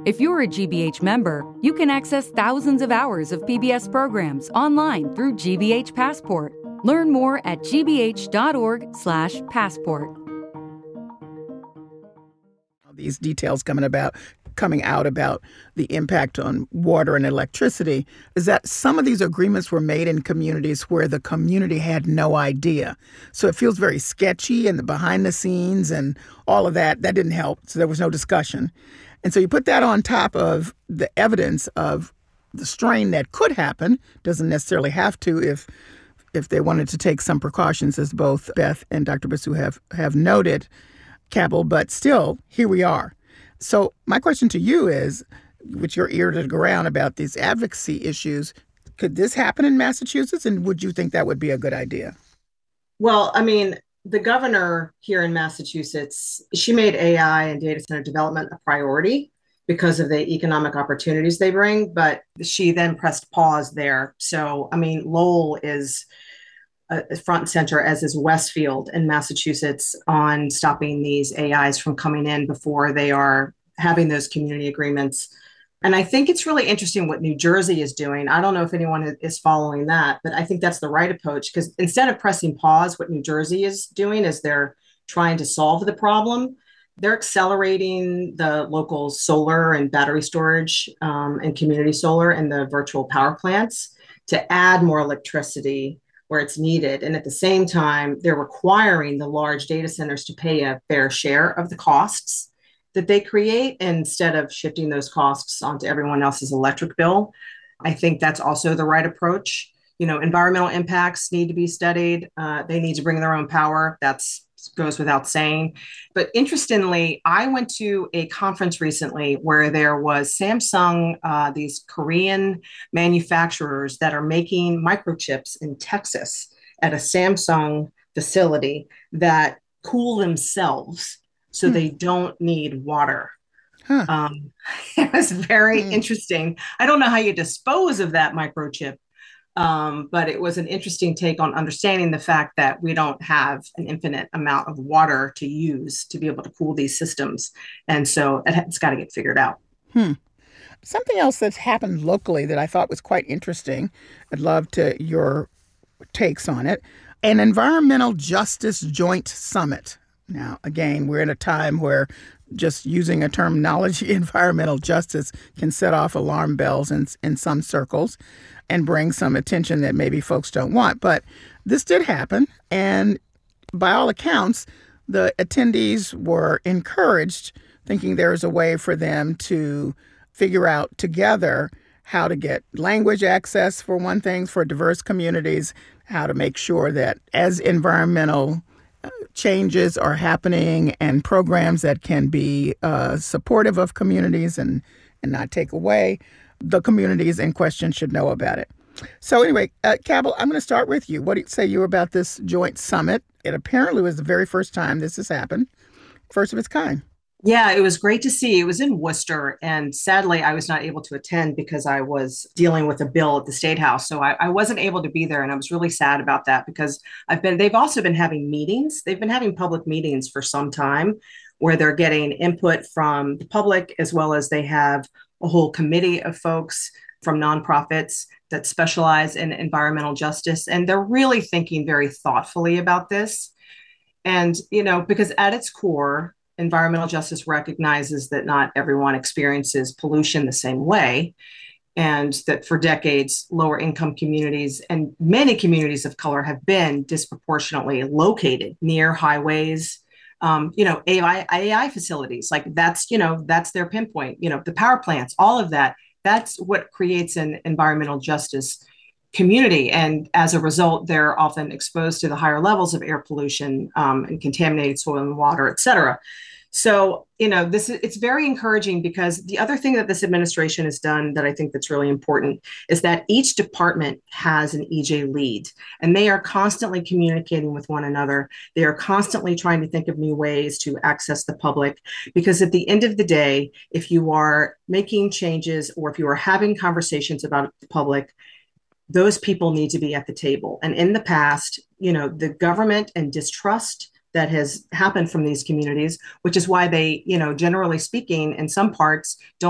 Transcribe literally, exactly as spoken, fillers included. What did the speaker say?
If you're a G B H member, you can access thousands of hours of P B S programs online through G B H Passport. Learn more at g b h dot org slash passport. These details coming about, coming out about the impact on water and electricity is that some of these agreements were made in communities where the community had no idea. So it feels very sketchy, and the behind the scenes and all of that, that didn't help. So there was no discussion. And so you put that on top of the evidence of the strain that could happen, doesn't necessarily have to if if they wanted to take some precautions, as both Beth and Doctor Basu have, have noted, Cabell, but still, here we are. So my question to you is, with your ear to the ground about these advocacy issues, could this happen in Massachusetts, and would you think that would be a good idea? Well, I mean, the governor here in Massachusetts, she made A I and data center development a priority because of the economic opportunities they bring, but she then pressed pause there. So, I mean, Lowell is uh, front and center, as is Westfield in Massachusetts, on stopping these A Is from coming in before they are having those community agreements. And I think it's really interesting what New Jersey is doing. I don't know if anyone is following that, but I think that's the right approach, because instead of pressing pause, what New Jersey is doing is they're trying to solve the problem. They're accelerating the local solar and battery storage um, and community solar and the virtual power plants to add more electricity where it's needed. And at the same time, they're requiring the large data centers to pay a fair share of the costs that they create instead of shifting those costs onto everyone else's electric bill. I think that's also the right approach. You know, environmental impacts need to be studied. Uh, they need to bring their own power. That's goes without saying. But interestingly, I went to a conference recently where there was Samsung, uh, these Korean manufacturers that are making microchips in Texas at a Samsung facility that cool themselves so hmm. they don't need water. Huh. Um, it was very hmm. interesting. I don't know how you dispose of that microchip, um, but it was an interesting take on understanding the fact that we don't have an infinite amount of water to use to be able to cool these systems. And so it's got to get figured out. Hmm. Something else that's happened locally that I thought was quite interesting, I'd love to your takes on it, an environmental justice joint summit. Now, again, we're in a time where just using a terminology, environmental justice, can set off alarm bells in, in some circles and bring some attention that maybe folks don't want. But this did happen. And by all accounts, the attendees were encouraged, thinking there is a way for them to figure out together how to get language access, for one thing, for diverse communities, how to make sure that as environmental changes are happening and programs that can be uh, supportive of communities and, and not take away, the communities in question should know about it. So anyway, uh, Cabell, I'm going to start with you. What do you say you about this joint summit? It apparently was the very first time this has happened, first of its kind. Yeah, it was great to see. It was in Worcester, and sadly, I was not able to attend because I was dealing with a bill at the State House. So I, I wasn't able to be there, and I was really sad about that because I've been. They've also been having meetings. They've been having public meetings for some time, where they're getting input from the public, as well as they have a whole committee of folks from nonprofits that specialize in environmental justice, and they're really thinking very thoughtfully about this. And you know, because at its core, environmental justice recognizes that not everyone experiences pollution the same way, and that for decades, lower income communities and many communities of color have been disproportionately located near highways, um, you know, A I, A I facilities. Like that's, you know, that's their pinpoint, you know, the power plants, all of that. That's what creates an environmental justice community. And as a result, they're often exposed to the higher levels of air pollution um, and contaminated soil and water, et cetera. So, you know, this is, it's very encouraging because the other thing that this administration has done that I think that's really important is that each department has an E J lead, and they are constantly communicating with one another. They are constantly trying to think of new ways to access the public, because at the end of the day, if you are making changes or if you are having conversations about the public, those people need to be at the table. And in the past, you know, the government and distrust that has happened from these communities, which is why they, you know, generally speaking, in some parts, don't